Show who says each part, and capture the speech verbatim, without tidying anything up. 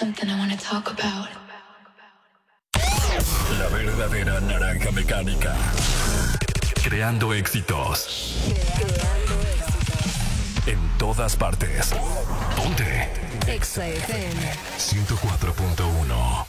Speaker 1: something I want to talk about.
Speaker 2: La verdadera naranja mecánica. Creando éxitos.
Speaker 3: Creando éxitos.
Speaker 2: En todas partes. Ponte.
Speaker 3: Exa F M
Speaker 2: ciento cuatro punto uno.